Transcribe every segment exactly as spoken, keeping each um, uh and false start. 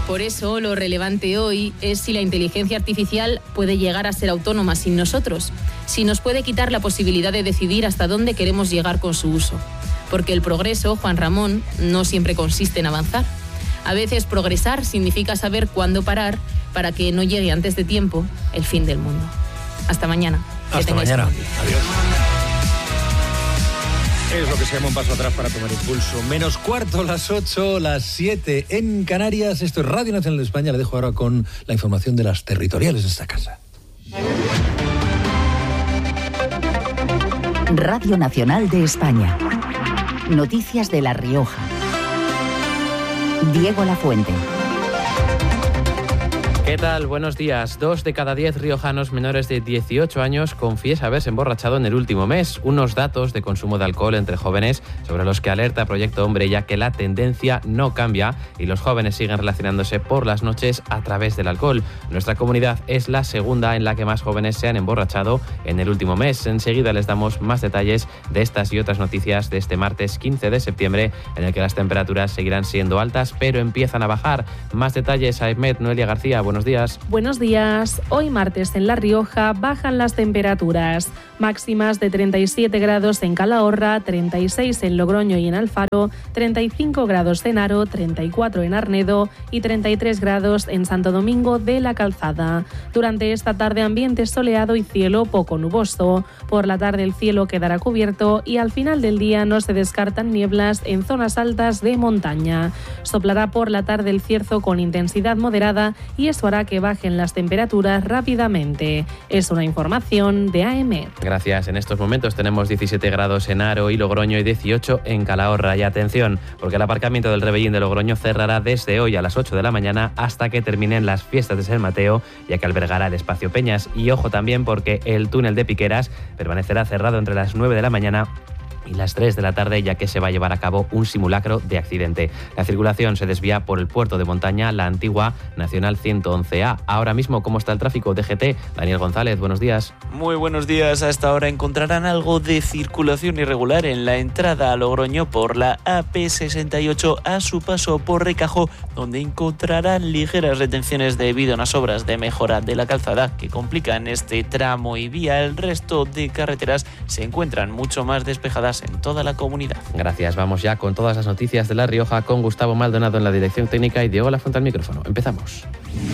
Por eso, lo relevante hoy es si la inteligencia artificial puede llegar a ser autónoma sin nosotros, si nos puede quitar la posibilidad de decidir hasta dónde queremos llegar con su uso. Porque el progreso, Juan Ramón, no siempre consiste en avanzar. A veces progresar significa saber cuándo parar para que no llegue antes de tiempo el fin del mundo. Hasta mañana. Hasta mañana. Adiós. Es lo que se llama un paso atrás para tomar impulso. Menos cuarto, las ocho, las siete en Canarias. Esto es Radio Nacional de España. Le dejo ahora con la información de las territoriales de esta casa. Radio Nacional de España. Noticias de La Rioja. Diego Lafuente. ¿Qué tal? Buenos días. Dos de cada diez riojanos menores de dieciocho años confiesa haberse emborrachado en el último mes. Unos datos de consumo de alcohol entre jóvenes sobre los que alerta Proyecto Hombre, ya que la tendencia no cambia y los jóvenes siguen relacionándose por las noches a través del alcohol. Nuestra comunidad es la segunda en la que más jóvenes se han emborrachado en el último mes. Enseguida les damos más detalles de estas y otras noticias de este martes quince de septiembre, en el que las temperaturas seguirán siendo altas, pero empiezan a bajar. Más detalles a Ahmed, Noelia García. Buenos días. Buenos días. Hoy martes en La Rioja bajan las temperaturas. Máximas de treinta y siete grados en Calahorra, treinta y seis en Logroño y en Alfaro, treinta y cinco grados en Haro, treinta y cuatro en Arnedo y treinta y tres grados en Santo Domingo de la Calzada. Durante esta tarde ambiente soleado y cielo poco nuboso. Por la tarde el cielo quedará cubierto y al final del día no se descartan nieblas en zonas altas de montaña. Soplará por la tarde el cierzo con intensidad moderada y eso hará que bajen las temperaturas rápidamente. Es una información de A M. Gracias. En estos momentos tenemos diecisiete grados en Haro y Logroño y dieciocho en Calahorra. Y atención, porque el aparcamiento del Rebellín de Logroño cerrará desde hoy a las ocho de la mañana hasta que terminen las fiestas de San Mateo, ya que albergará el espacio Peñas. Y ojo también porque el túnel de Piqueras permanecerá cerrado entre las nueve de la mañana y las tres de la tarde, ya que se va a llevar a cabo un simulacro de accidente. La circulación se desvía por el puerto de Montaña, la antigua Nacional ciento once A. Ahora mismo, ¿cómo está el tráfico? D G T, Daniel González, buenos días. Muy buenos días. A esta hora encontrarán algo de circulación irregular en la entrada a Logroño por la A P sesenta y ocho a su paso por Recajo, donde encontrarán ligeras retenciones debido a unas obras de mejora de la calzada que complican este tramo y vía. El resto de carreteras se encuentran mucho más despejadas en toda la comunidad. Gracias. Vamos ya con todas las noticias de La Rioja con Gustavo Maldonado en la dirección técnica y Diego Lafuente al micrófono. Empezamos.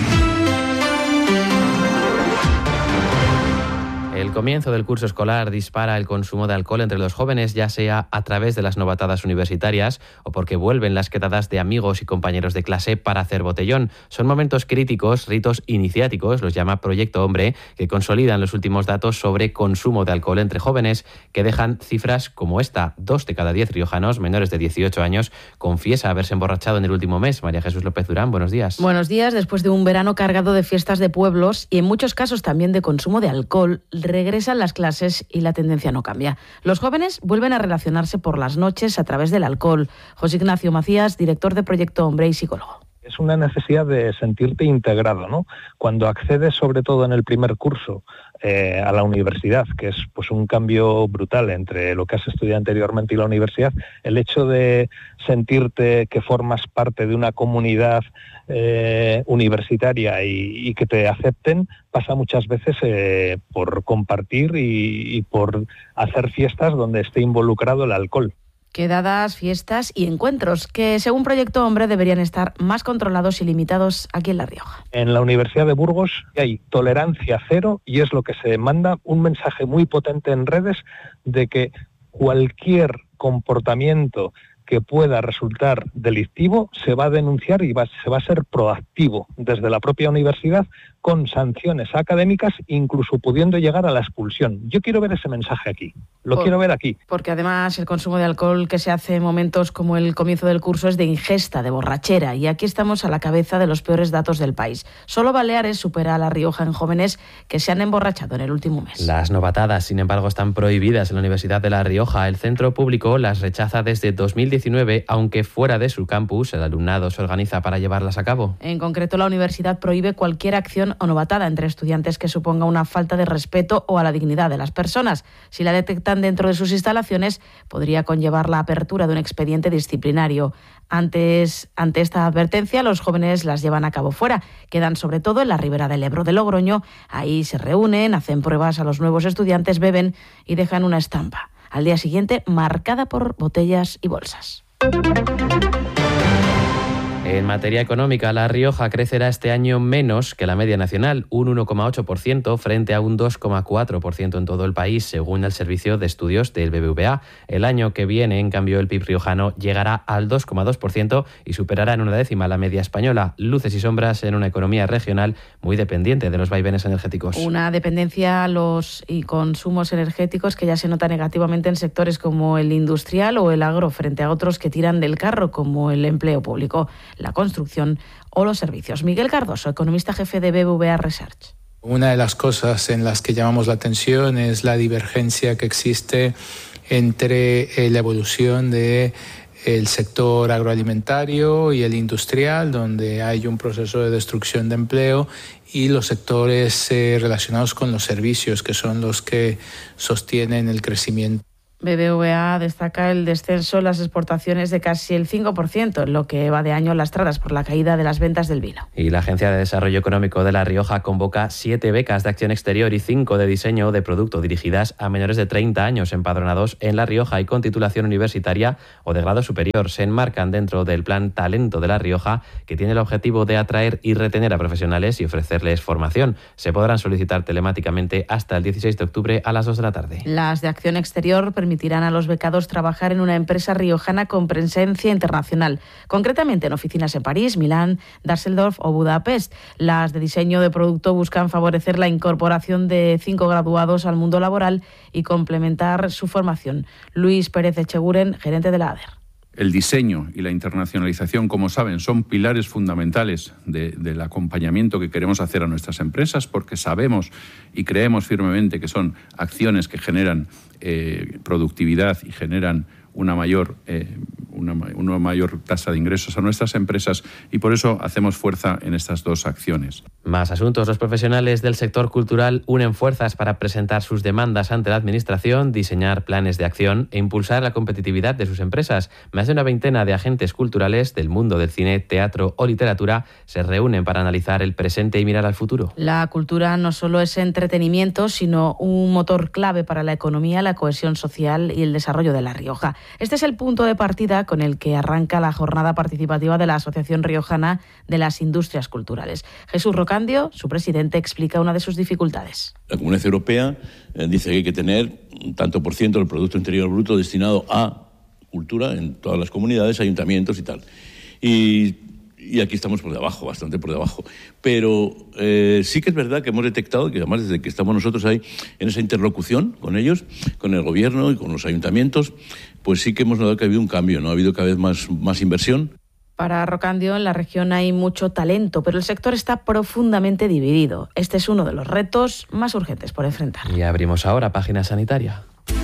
El comienzo del curso escolar dispara el consumo de alcohol entre los jóvenes, ya sea a través de las novatadas universitarias o porque vuelven las quedadas de amigos y compañeros de clase para hacer botellón. Son momentos críticos, ritos iniciáticos, los llama Proyecto Hombre, que consolidan los últimos datos sobre consumo de alcohol entre jóvenes, que dejan cifras como esta. Dos de cada diez riojanos menores de dieciocho años confiesa haberse emborrachado en el último mes. María Jesús López Durán, buenos días. Buenos días. Después de un verano cargado de fiestas de pueblos y en muchos casos también de consumo de alcohol, regresan las clases y la tendencia no cambia. Los jóvenes vuelven a relacionarse por las noches a través del alcohol. José Ignacio Macías, director de Proyecto Hombre y psicólogo. Es una necesidad de sentirte integrado, ¿no? Cuando accedes, sobre todo en el primer curso, eh, a la universidad, que es pues un cambio brutal entre lo que has estudiado anteriormente y la universidad, el hecho de sentirte que formas parte de una comunidad eh, universitaria y, y que te acepten, pasa muchas veces eh, por compartir y, y por hacer fiestas donde esté involucrado el alcohol. Quedadas, fiestas y encuentros que, según Proyecto Hombre, deberían estar más controlados y limitados aquí en La Rioja. En la Universidad de Burgos hay tolerancia cero y es lo que se manda, un mensaje muy potente en redes de que cualquier comportamiento que pueda resultar delictivo se va a denunciar y va, se va a ser proactivo desde la propia universidad con sanciones académicas, incluso pudiendo llegar a la expulsión. Yo quiero ver ese mensaje aquí, lo Por, quiero ver aquí. Porque además el consumo de alcohol que se hace en momentos como el comienzo del curso es de ingesta, de borrachera, y aquí estamos a la cabeza de los peores datos del país. Solo Baleares supera a La Rioja en jóvenes que se han emborrachado en el último mes. Las novatadas, sin embargo, están prohibidas en la Universidad de La Rioja. El centro público las rechaza desde dos mil diecinueve diecinueve, aunque fuera de su campus el alumnado se organiza para llevarlas a cabo. En concreto, la universidad prohíbe cualquier acción o novatada entre estudiantes que suponga una falta de respeto o a la dignidad de las personas. Si la detectan dentro de sus instalaciones, podría conllevar la apertura de un expediente disciplinario. Antes, ante esta advertencia, los jóvenes las llevan a cabo fuera. Quedan sobre todo en la ribera del Ebro de Logroño. Ahí se reúnen, hacen pruebas a los nuevos estudiantes, beben y dejan una estampa. Al día siguiente, marcada por botellas y bolsas. En materia económica, La Rioja crecerá este año menos que la media nacional, un uno coma ocho por ciento frente a un dos coma cuatro por ciento en todo el país, según el Servicio de Estudios del B B V A. El año que viene, en cambio, el P I B riojano llegará al dos coma dos por ciento y superará en una décima la media española. Luces y sombras en una economía regional muy dependiente de los vaivenes energéticos. Una dependencia a los y consumos energéticos que ya se nota negativamente en sectores como el industrial o el agro, frente a otros que tiran del carro, como el empleo público, la construcción o los servicios. Miguel Cardoso, economista jefe de B B V A Research. Una de las cosas en las que llamamos la atención es la divergencia que existe entre eh, la evolución de el sector agroalimentario y el industrial, donde hay un proceso de destrucción de empleo, y los sectores eh, relacionados con los servicios, que son los que sostienen el crecimiento. B B V A destaca el descenso en las exportaciones de casi el cinco por ciento, en lo que va de año lastradas por la caída de las ventas del vino. Y la Agencia de Desarrollo Económico de La Rioja convoca siete becas de acción exterior y cinco de diseño de producto dirigidas a menores de treinta años empadronados en La Rioja y con titulación universitaria o de grado superior. Se enmarcan dentro del Plan Talento de La Rioja, que tiene el objetivo de atraer y retener a profesionales y ofrecerles formación. Se podrán solicitar telemáticamente hasta el dieciséis de octubre a las dos de la tarde. Las de acción exterior permitirán a los becados trabajar en una empresa riojana con presencia internacional, concretamente en oficinas en París, Milán, Düsseldorf o Budapest. Las de diseño de producto buscan favorecer la incorporación de cinco graduados al mundo laboral y complementar su formación. Luis Pérez Echeguren, gerente de la A D E R. El diseño y la internacionalización, como saben, son pilares fundamentales de, del acompañamiento que queremos hacer a nuestras empresas, porque sabemos y creemos firmemente que son acciones que generan eh, productividad y generan una mayor, eh, una, una mayor tasa de ingresos a nuestras empresas, y por eso hacemos fuerza en estas dos acciones. Más asuntos. Los profesionales del sector cultural unen fuerzas para presentar sus demandas ante la Administración, diseñar planes de acción e impulsar la competitividad de sus empresas. Más de una veintena de agentes culturales del mundo del cine, teatro o literatura se reúnen para analizar el presente y mirar al futuro. La cultura no solo es entretenimiento, sino un motor clave para la economía, la cohesión social y el desarrollo de La Rioja. Este es el punto de partida con el que arranca la jornada participativa de la Asociación Riojana de las Industrias Culturales. Jesús Rocandio, su presidente, explica una de sus dificultades. La Comunidad Europea eh, dice que hay que tener un tanto por ciento del Producto Interior Bruto destinado a cultura en todas las comunidades, ayuntamientos y tal. Y, y aquí estamos por debajo, bastante por debajo. Pero eh, sí que es verdad que hemos detectado que además desde que estamos nosotros ahí en esa interlocución con ellos, con el gobierno y con los ayuntamientos, pues sí que hemos notado que ha habido un cambio, ¿no? Ha habido cada vez más, más inversión. Para Rocandio, en la región hay mucho talento, pero el sector está profundamente dividido. Este es uno de los retos más urgentes por enfrentar. Y abrimos ahora página sanitaria.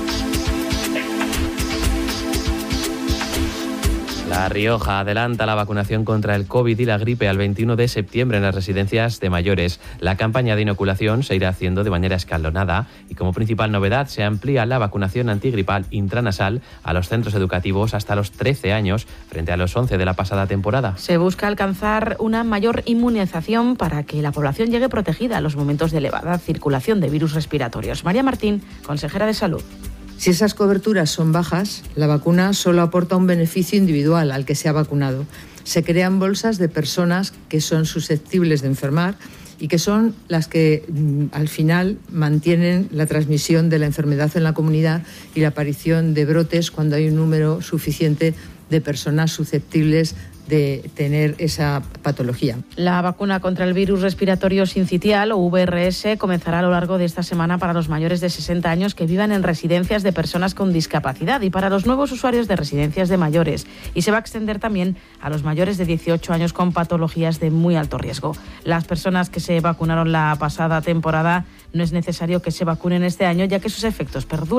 La Rioja adelanta la vacunación contra el COVID y la gripe al veintiuno de septiembre en las residencias de mayores. La campaña de inoculación se irá haciendo de manera escalonada y como principal novedad se amplía la vacunación antigripal intranasal a los centros educativos hasta los trece años frente a los once de la pasada temporada. Se busca alcanzar una mayor inmunización para que la población llegue protegida a los momentos de elevada circulación de virus respiratorios. María Martín, consejera de Salud. Si esas coberturas son bajas, la vacuna solo aporta un beneficio individual al que se ha vacunado. Se crean bolsas de personas que son susceptibles de enfermar y que son las que al final mantienen la transmisión de la enfermedad en la comunidad y la aparición de brotes cuando hay un número suficiente de personas susceptibles de tener esa patología. La vacuna contra el virus respiratorio sincitial o V R S comenzará a lo largo de esta semana para los mayores de sesenta años que vivan en residencias de personas con discapacidad y para los nuevos usuarios de residencias de mayores, y se va a extender también a los mayores de dieciocho años con patologías de muy alto riesgo. Las personas que se vacunaron la pasada temporada no es necesario que se vacunen este año, ya que sus efectos perduran.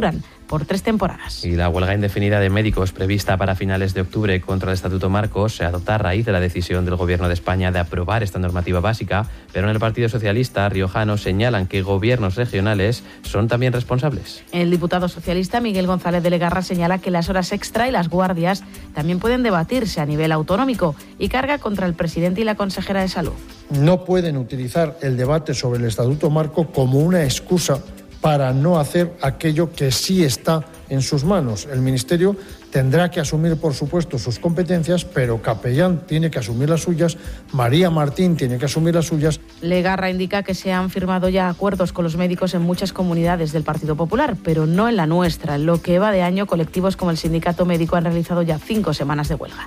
por tres temporadas. Y la huelga indefinida de médicos prevista para finales de octubre contra el Estatuto Marcos se adopta a raíz de la decisión del Gobierno de España de aprobar esta normativa básica, pero en el Partido Socialista riojano señalan que gobiernos regionales son también responsables. El diputado socialista Miguel González de Legarra señala que las horas extra y las guardias también pueden debatirse a nivel autonómico y carga contra el presidente y la consejera de Salud. No pueden utilizar el debate sobre el Estatuto Marco como una excusa para no hacer aquello que sí está en sus manos. El Ministerio tendrá que asumir, por supuesto, sus competencias, pero Capellán tiene que asumir las suyas, María Martín tiene que asumir las suyas. Legarra indica que se han firmado ya acuerdos con los médicos en muchas comunidades del Partido Popular, pero no en la nuestra. En lo que va de año, colectivos como el Sindicato Médico han realizado ya cinco semanas de huelga.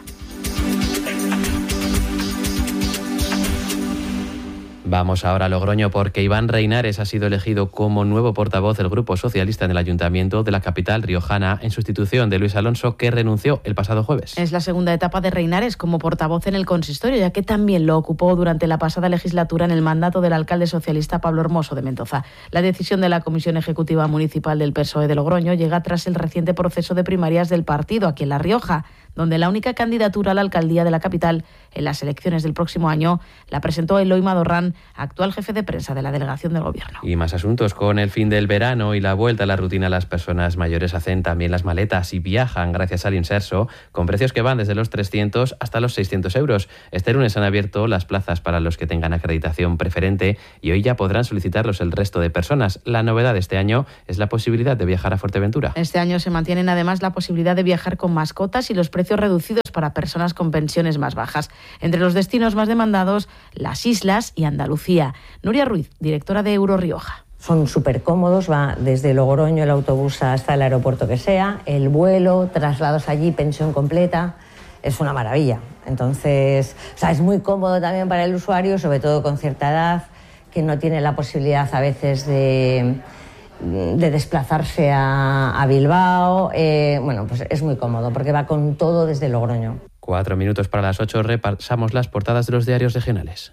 Vamos ahora a Logroño porque Iván Reinares ha sido elegido como nuevo portavoz del Grupo Socialista en el Ayuntamiento de la capital riojana en sustitución de Luis Alonso, que renunció el pasado jueves. Es la segunda etapa de Reinares como portavoz en el consistorio, ya que también lo ocupó durante la pasada legislatura en el mandato del alcalde socialista Pablo Hermoso de Mendoza. La decisión de la Comisión Ejecutiva Municipal del P S O E de Logroño llega tras el reciente proceso de primarias del partido aquí en La Rioja, donde la única candidatura a la alcaldía de la capital en las elecciones del próximo año la presentó Eloy Madorrán, actual jefe de prensa de la delegación del Gobierno. Y más asuntos. Con el fin del verano y la vuelta a la rutina, las personas mayores hacen también las maletas y viajan gracias al Inserso, con precios que van desde los trescientos hasta los seiscientos euros. Este lunes han abierto las plazas para los que tengan acreditación preferente y hoy ya podrán solicitarlos el resto de personas. La novedad de este año es la posibilidad de viajar a Fuerteventura. Este año se mantienen además la posibilidad de viajar con mascotas y los precios reducidos para personas con pensiones más bajas. Entre los destinos más demandados, las islas y Andalucía. Nuria Ruiz, directora de Euro Rioja. Son súper cómodos, va desde Logroño el autobús hasta el aeropuerto que sea, el vuelo, traslados allí, pensión completa, es una maravilla. Entonces, o sea, es muy cómodo también para el usuario, sobre todo con cierta edad, que no tiene la posibilidad a veces de... de desplazarse a, a Bilbao. Eh, bueno, pues es muy cómodo porque va con todo desde Logroño. Cuatro minutos para las ocho, repasamos las portadas de los diarios regionales.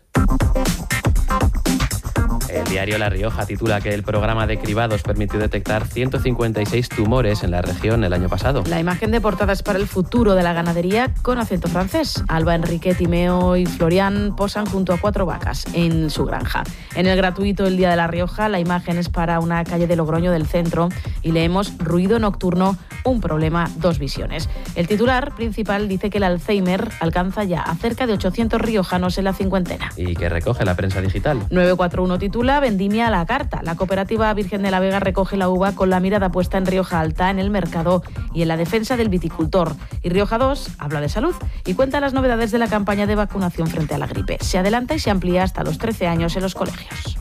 El diario La Rioja titula que el programa de cribados permitió detectar ciento cincuenta y seis tumores en la región el año pasado. La imagen de portada es para el futuro de la ganadería con acento francés. Alba, Enrique, Timeo y Florian posan junto a cuatro vacas en su granja. En el gratuito El Día de La Rioja, la imagen es para una calle de Logroño del centro y leemos ruido nocturno, un problema, dos visiones. El titular principal dice que el Alzheimer alcanza ya a cerca de ochocientos riojanos en la cincuentena. Y que recoge la prensa digital. nueve cuatro uno titula Vendimia a la carta. La cooperativa Virgen de la Vega recoge la uva con la mirada puesta en Rioja Alta, en el mercado y en la defensa del viticultor. Y Rioja dos habla de salud y cuenta las novedades de la campaña de vacunación frente a la gripe. Se adelanta y se amplía hasta los trece años en los colegios.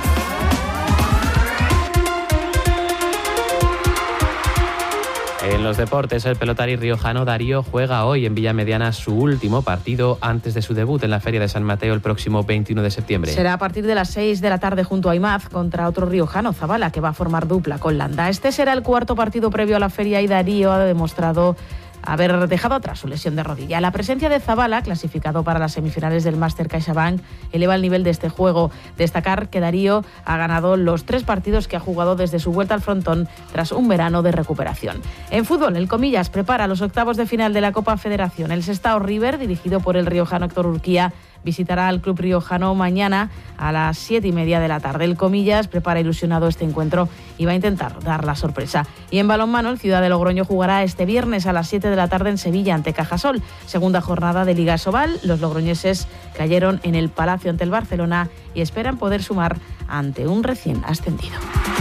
En los deportes, el pelotari riojano Darío juega hoy en Villamediana su último partido antes de su debut en la Feria de San Mateo el próximo veintiuno de septiembre. Será a partir de las seis de la tarde junto a Imaz contra otro riojano, Zabala, que va a formar dupla con Landa. Este será el cuarto partido previo a la feria y Darío ha demostrado haber dejado atrás su lesión de rodilla. La presencia de Zabala, clasificado para las semifinales del Máster CaixaBank, eleva el nivel de este juego. Destacar que Darío ha ganado los tres partidos que ha jugado desde su vuelta al frontón tras un verano de recuperación. En fútbol, el Comillas prepara los octavos de final de la Copa Federación. El Sestao River, dirigido por el riojano Héctor Urquía, visitará al club riojano mañana a las siete y media de la tarde. El Comillas prepara ilusionado este encuentro y va a intentar dar la sorpresa. Y en balonmano, el Ciudad de Logroño jugará este viernes a las siete de la tarde en Sevilla ante Cajasol. Segunda jornada de Liga Sobal. Los logroñeses cayeron en el Palacio ante el Barcelona y esperan poder sumar ante un recién ascendido.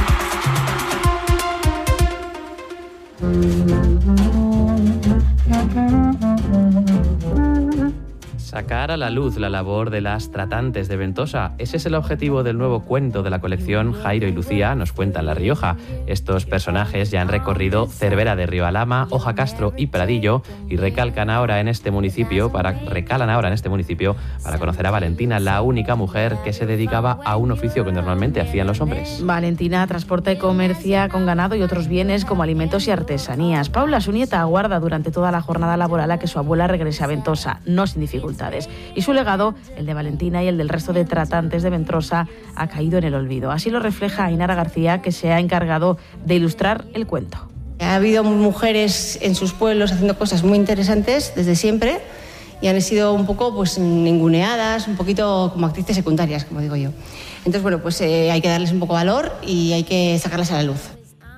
Sacar a la luz la labor de las tratantes de Ventosa. Ese es el objetivo del nuevo cuento de la colección Jairo y Lucía nos cuentan La Rioja. Estos personajes ya han recorrido Cervera de Río Alhama, Hoja Castro y Pradillo y recalcan ahora en este municipio para recalan ahora en este municipio para conocer a Valentina, la única mujer que se dedicaba a un oficio que normalmente hacían los hombres. Valentina transporta y comercia con ganado y otros bienes como alimentos y artesanías. Paula, su nieta, aguarda durante toda la jornada laboral a que su abuela regrese a Ventosa, no sin dificultad. Y su legado, el de Valentina y el del resto de tratantes de Ventosa, ha caído en el olvido. Así lo refleja Ainara García, que se ha encargado de ilustrar el cuento. ha habido mujeres en sus pueblos haciendo cosas muy interesantes desde siempre y han sido un poco pues ninguneadas, un poquito como actrices secundarias, como digo yo. Entonces, bueno, pues eh, hay que darles un poco valor y hay que sacarlas a la luz.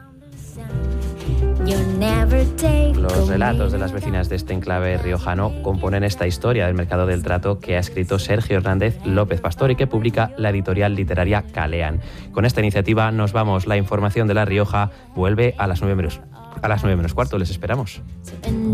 Los relatos de las vecinas de este enclave riojano componen esta historia del mercado del trato que ha escrito Sergio Hernández López Pastor y que publica la editorial literaria Calean. Con esta iniciativa nos vamos. La información de La Rioja vuelve a las nueve menos, a las nueve menos cuarto. Les esperamos.